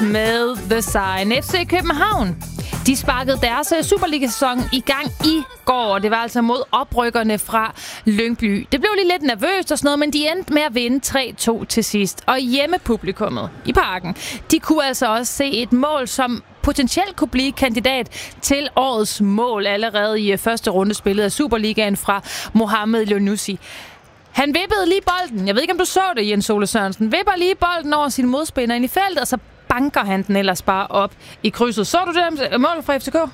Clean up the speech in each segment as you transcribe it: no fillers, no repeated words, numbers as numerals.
med The Sign. FC København, de sparkede deres Superliga-sæson i gang i går. Det var altså mod oprykkerne fra Lyngby. Det blev lige lidt nervøst og sådan noget, men de endte med at vinde 3-2 til sidst. Og hjemmepublikummet i Parken, de kunne altså også se et mål, som potentielt kunne blive kandidat til årets mål allerede i første runde spillet af Superligaen fra Mohamed Lounoussi. Han vippede lige bolden. Jeg ved ikke, om du så det, Jens Ole Sørensen. Vipper lige bolden over sin modspiller ind i feltet, og så banker han den ellers bare op i krydset. Så du det mål fra FCK?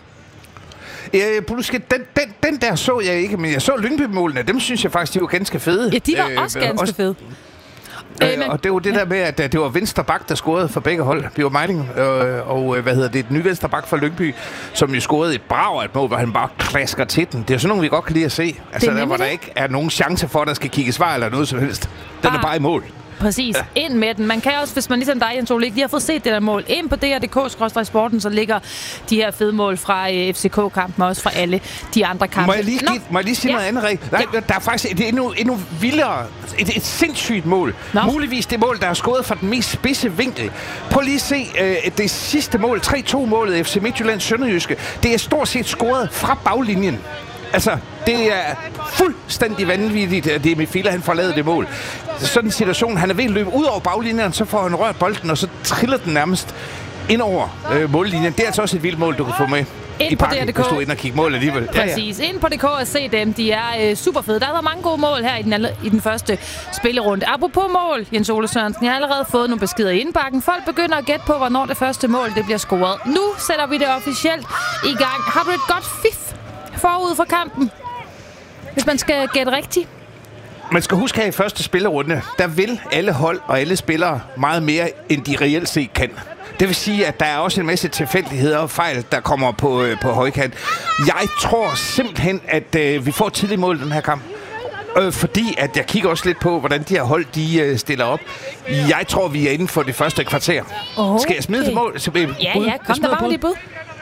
Den der så jeg ikke, men jeg så Lyngby-målene. Dem synes jeg faktisk, de var ganske fede. Ja, de var også ganske fede. Og det var det der med, at det var venstre bak, der scorede for begge hold. Det var Meining og den nye venstre bak fra Lyngby, som jo scorede et brag af et mål, hvor han bare klasker til den. Det er sådan nogle, vi godt kan lide at se. Altså, der hvor der ikke er nogen chance for, at der skal kigges svar eller noget som helst. Den er bare i mål. Præcis. Ja. Ind med den. Man kan også, hvis man ligesom dig, Jens Ole, ikke lige har fået set det der mål, ind på dr.dk/sporten, så ligger de her fede mål fra FCK-kampen, også fra alle de andre kampe. Må jeg lige sige noget andet, Rik? Nej, der er faktisk et endnu vildere, et sindssygt mål. Muligvis det mål, der er skåret fra den mest spidse vinkel. Prøv lige at se det sidste mål, 3-2-målet FC Midtjyllands Sønderjyske. Det er stort set scoret fra baglinjen. Altså, det er fuldstændig vanvittigt, at det er Mifila, han får lavet det mål. Sådan en situation, han er ved at løbe ud over baglinjen, så får han rørt bolden, og så triller den nærmest ind over mållinjen. Det er altså også et vildt mål, du kan få med i Parken, hvis du er inde og kigge mål alligevel. Præcis. Ind på DK og se dem. De er super fede. Der har været mange gode mål her i den første spillerunde. Apropos mål, Jens Ole Sørensen, jeg har allerede fået nogle beskeder i indbakken. Folk begynder at gætte på, hvornår det første mål det bliver scoret. Nu sætter vi det officielt i gang. Har du et godt fif forud for kampen, hvis man skal gætte rigtigt? Man skal huske her i første spillerunde, der vil alle hold og alle spillere meget mere, end de reelt set kan. Det vil sige, at der er også en masse tilfældigheder og fejl, der kommer på højkant. Jeg tror simpelthen, at vi får tidligt mål i den her kamp. Fordi at jeg kigger også lidt på, hvordan de her hold de stiller op. Jeg tror, vi er inden for det første kvarter. Okay. Skal jeg smide til mål? Ja, kom der bare lige bud.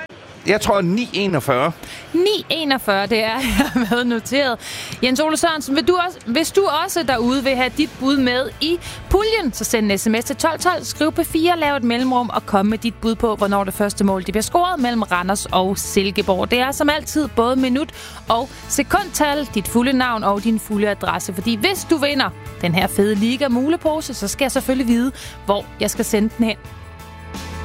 Jeg tror 9:41. 9:41, det er med noteret. Jens Ole Sørensen, hvis du også derude vil have dit bud med i puljen, så send en sms til 1212, skriv P4, lav et mellemrum og kom med dit bud på, hvornår det første mål det bliver scoret mellem Randers og Silkeborg. Det er som altid både minut og sekundtal, dit fulde navn og din fulde adresse. Fordi hvis du vinder den her fede liga mulepose, så skal jeg selvfølgelig vide, hvor jeg skal sende den hen.